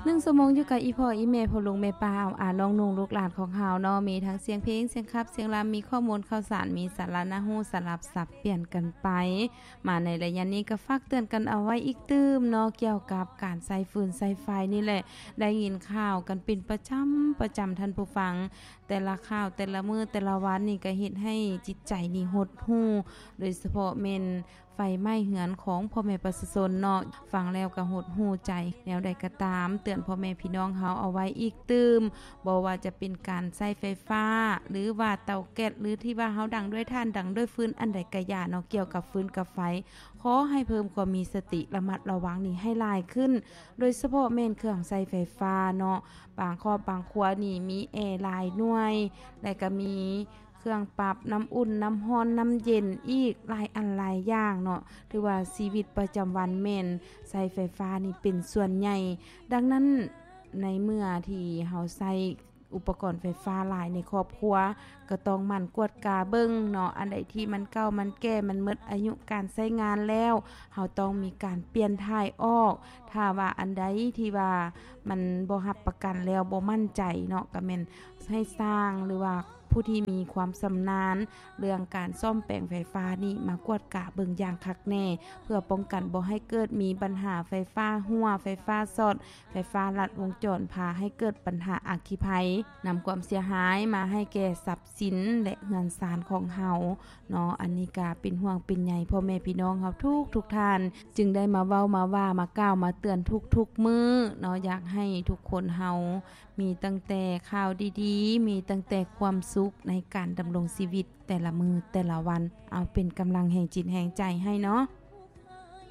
1 ชั่วโมงอยู่กับอีพ่ออีแม่พ่อลุงแม่ป้าน้องนุ่งลูกหลานของเฮาเนาะมีทั้งเสียงเพลงเสียงคับเสียงรำมีข้อมูลข่าวสารมีสาระน่าฮู้สลับสับเปลี่ยนกันไปมาในระยะนี้ก็ฝากเตือนกันเอาไว้อีกตื้มเนาะเกี่ยวกับการใช้ฟืนใช้ไฟนี่แหละได้ยินข่าวกันเป็นประจำท่านผู้ฟังแต่ละข่าวแต่ละมื้อแต่ละวันนี่ก็เฮ็ดให้จิตใจนี่หดหู่โดยเฉพาะแม่นไฟไหม้เหือนของพ่อแม่ประชาชนเนาะฟังแล้วก็หดหู่ใจแนวใดก็ตามเตือนพ่อแม่พี่น้องเฮาเอาไว้อีกตื้มบ่ว่าจะเป็นการใช้ไฟฟ้าหรือว่าเตาแก๊สหรือที่ว่าเฮาดังด้วยถ่านดังด้วยฟืนอันใดก็อย่าเนาะเกี่ยวกับฟืนกับไฟขอให้เพิ่มความมีสติระมัดระวังนี่ให้หลายขึ้นโดยเฉพาะแม่นเครื่องใช้ไฟฟ้าเนาะบางครอบบางครัวนี่มีแอร์หลายหน่วยและก็มีเครื่องปรับน้ำอุ่นน้ำร้อนน้ำเย็นอีกหลายอันหลายอย่างเนาะถือว่าชีวิตประจำวันแม่นใช้ไฟฟ้านี่เป็นส่วนใหญ่ดังนั้นในเมื่อที่เฮาใช้อุปกรณ์ไฟฟ้าหลายในครอบครัวก็ต้องหมั่นกวดกาเบิ่งเนาะอันใดที่มันเก่ามันแก่มันหมดอายุการใช้งานแล้วเฮาต้องมีการเปลี่ยนถ่ายออกถ้าว่าอันใดที่ว่ามันบ่รับประกันแล้วบ่มั่นใจเนาะก็แม่นให้สร้างหรือว่าผู้ที่มีความชำนาญเรื่องการซ่อมแปลงไฟฟ้านี่มากวดกะเบิ่งอย่างคักแน่เพื่อป้องกันบ่ให้เกิดมีปัญหาไฟฟ้ารั่วไฟฟ้าช็อตไฟฟ้าลัดวงจรพาให้เกิดปัญหาอัคคีภัยนำความเสียหายมาให้แก่ทรัพย์สินและเงินสารของเฮาเนาะอันนี้ก็เป็นห่วงเป็นใยพ่อแม่พี่น้องเฮาทุกท่านจึงได้มาเว้ามาว่ามากล่าวมาเตือนทุกมื้อเนาะอยากให้ทุกคนเฮามีตั้งแต่ข่าวดีๆมีตั้งแต่ความสุขในการดำรงชีวิตแต่ละมือแต่ละวันเอาเป็นกำลังแห่งจิตแห่งใจให้เนาะ